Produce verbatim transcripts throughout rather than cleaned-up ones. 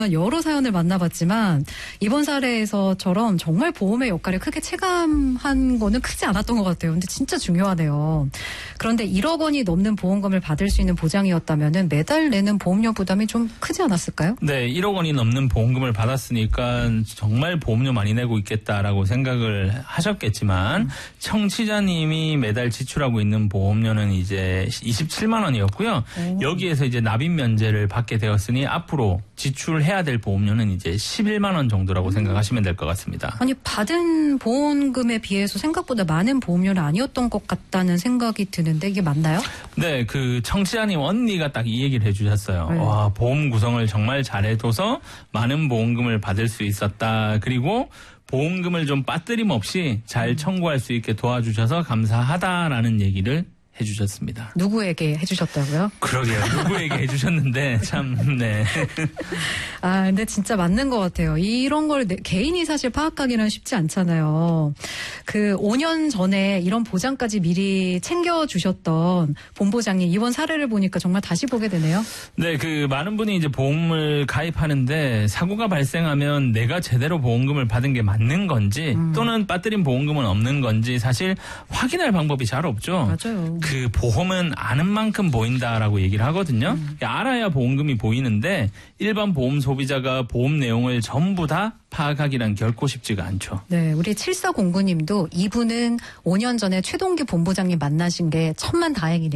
여러 사연을 만나봤지만 이번 사례에서처럼 정말 보험의 역할을 크게 체감한 거는 크지 않았던 것 같아요. 근데 진짜 중요하네요. 그런데 일억 원이 넘는 보험금을 받을 수 있는 보장이었다면 매달 내는 보험료 부담이 좀 크지 않았을까요? 네, 일억 원이 넘는 보험금을 받았으니까 정말 보험료 많이 내고 있겠다라고 생각을 하셨겠지만 음. 청취자님이 매달 지출하고 있는 보험료는 이제 이십칠만 원이었고요. 오. 여기에서 이제 납입 면제를 받게 되었으니 앞으로 지출해야 해야 될 보험료는 이제 십일만 원 정도라고 음. 생각하시면 될 것 같습니다. 아니 받은 보험금에 비해서 생각보다 많은 보험료는 아니었던 것 같다는 생각이 드는데 이게 맞나요? 네, 그 청취자님 언니가 딱 이 얘기를 해주셨어요. 네. 와, 보험 구성을 정말 잘해둬서 많은 보험금을 받을 수 있었다. 그리고 보험금을 좀 빠뜨림 없이 잘 청구할 수 있게 도와주셔서 감사하다라는 얘기를 해주셨습니다. 누구에게 해주셨다고요? 그러게요. 누구에게 해주셨는데 참 네. 아 근데 진짜 맞는 것 같아요. 이런 걸 내, 개인이 사실 파악하기는 쉽지 않잖아요. 그 오 년 전에 이런 보장까지 미리 챙겨주셨던 본부장님 이번 사례를 보니까 정말 다시 보게 되네요. 네, 그 많은 분이 이제 보험을 가입하는데 사고가 발생하면 내가 제대로 보험금을 받은 게 맞는 건지 음. 또는 빠뜨린 보험금은 없는 건지 사실 확인할 방법이 잘 없죠. 맞아요. 그 보험은 아는 만큼 보인다라고 얘기를 하거든요. 음. 알아야 보험금이 보이는데 일반 보험 소비자가 보험 내용을 전부 다 파악하기란 결코 쉽지가 않죠. 네, 우리 칠사공구 님도 이분은 오 년 전에 최동기 본부장님 만나신 게 천만 다행이네,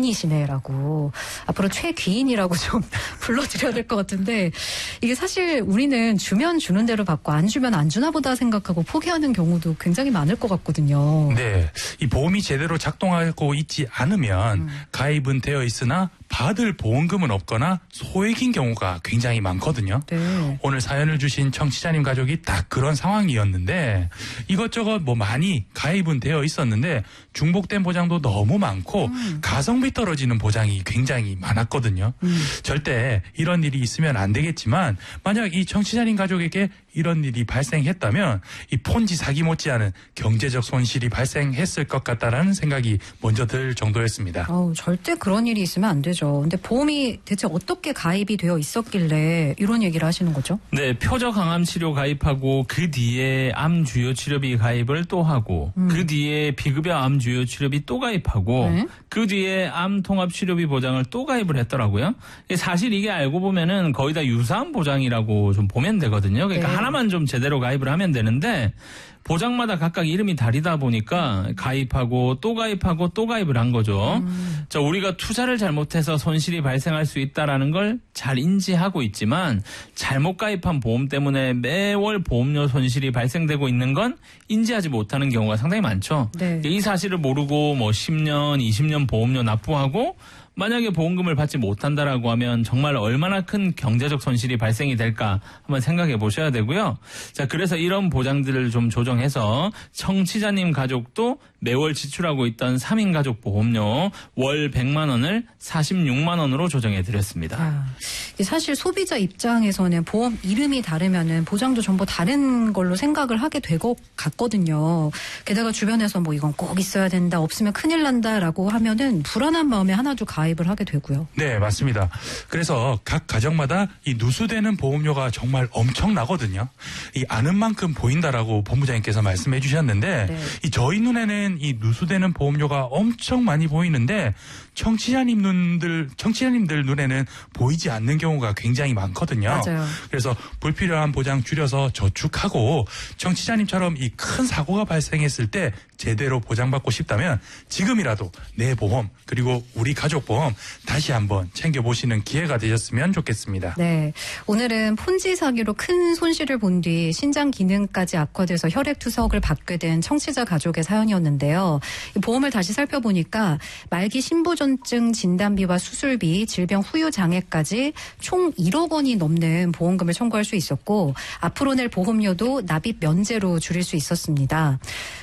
귀인이시네라고. 앞으로 최귀인이라고 좀 불러드려야 될 것 같은데 이게 사실 우리는 주면 주는 대로 받고 안 주면 안 주나 보다 생각하고 포기하는 경우도 굉장히 많을 것 같거든요. 네, 이 보험이 제대로 작동하고 있지 않으면 음. 가입은 되어 있으나 받을 보험금은 없거나 소액인 경우가 굉장히 많거든요. 네. 오늘 사연을 주신 청취자님 가족이 딱 그런 상황이었는데 이것저것 뭐 많이 가입은 되어 있었는데 중복된 보장도 너무 많고 음. 가성비 떨어지는 보장이 굉장히 많았거든요. 음. 절대 이런 일이 있으면 안 되겠지만 만약 이 청취자님 가족에게 이런 일이 발생했다면 이 폰지 사기 못지않은 경제적 손실이 발생했을 것 같다라는 생각이 먼저 들 정도였습니다. 어우, 절대 그런 일이 있으면 안 되죠. 근데 보험이 대체 어떻게 가입이 되어 있었길래 이런 얘기를 하시는 거죠? 네, 표적 항암 치료 가입하고 그 뒤에 암 주요 치료비 가입을 또 하고 음. 그 뒤에 비급여 암 주요 치료비 또 가입하고 네? 그 뒤에 암 통합 치료비 보장을 또 가입을 했더라고요. 사실 이게 알고 보면은 거의 다 유사한 보장이라고 좀 보면 되거든요. 그러니까 네. 하나만 좀 제대로 가입을 하면 되는데 보장마다 각각 이름이 다르다 보니까 가입하고 또 가입하고 또 가입을 한 거죠. 음. 자, 우리가 투자를 잘못해서 손실이 발생할 수 있다는 걸 잘 인지하고 있지만 잘못 가입한 보험 때문에 매월 보험료 손실이 발생되고 있는 건 인지하지 못하는 경우가 상당히 많죠. 네. 이 사실을 모르고 뭐 십 년, 이십 년 보험료 납부하고 만약에 보험금을 받지 못한다라고 하면 정말 얼마나 큰 경제적 손실이 발생이 될까 한번 생각해 보셔야 되고요. 자, 그래서 이런 보장들을 좀 조정해서 청취자님 가족도 매월 지출하고 있던 삼 인 가족 보험료 월 백만 원을 사십육만 원으로 조정해 드렸습니다. 아, 사실 소비자 입장에서는 보험 이름이 다르면은 보장도 전부 다른 걸로 생각을 하게 될 것 같거든요. 게다가 주변에서 뭐 이건 꼭 있어야 된다, 없으면 큰일 난다라고 하면은 불안한 마음에 하나도 가입을 하게 되고요. 네, 맞습니다. 그래서 각 가정마다 이 누수되는 보험료가 정말 엄청나거든요. 이 아는 만큼 보인다라고 본부장님께서 말씀해 주셨는데 네. 이 저희 눈에는 이 누수되는 보험료가 엄청 많이 보이는데 청취자님 눈들, 청취자님들 눈에는 보이지 않는 경우가 굉장히 많거든요. 맞아요. 그래서 불필요한 보장 줄여서 저축하고 청취자님처럼 이 큰 사고가 발생했을 때 제대로 보장받고 싶다면 지금이라도 내 보험 그리고 우리 가족 보험 다시 한번 챙겨보시는 기회가 되셨으면 좋겠습니다. 네, 오늘은 폰지 사기로 큰 손실을 본 뒤 신장 기능까지 악화돼서 혈액 투석을 받게 된 청취자 가족의 사연이었는데요. 보험을 다시 살펴보니까 말기 신부전증 진단비와 수술비, 질병 후유 장애까지 총 일억 원이 넘는 보험금을 청구할 수 있었고 앞으로 낼 보험료도 납입 면제로 줄일 수 있었습니다.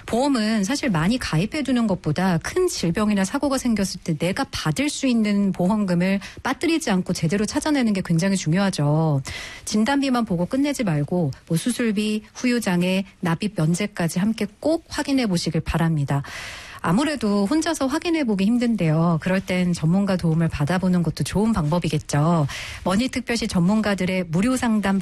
보험은 사실 많이 가입해두는 것보다 큰 질병이나 사고가 생겼을 때 내가 받을 수 있는 보험금을 빠뜨리지 않고 제대로 찾아내는 게 굉장히 중요하죠. 진단비만 보고 끝내지 말고 뭐 수술비, 후유장애, 납입 면제까지 함께 꼭 확인해 보시길 바랍니다. 아무래도 혼자서 확인해보기 힘든데요. 그럴 땐 전문가 도움을 받아보는 것도 좋은 방법이겠죠. 머니특별시 전문가들의 무료 상담